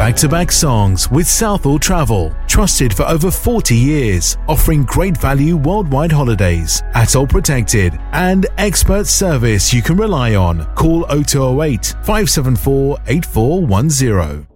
Back-to-back songs with Southall Travel. Trusted for over 40 years, offering great value worldwide holidays, ATOL protected, and expert service you can rely on. Call 0208 574 8410.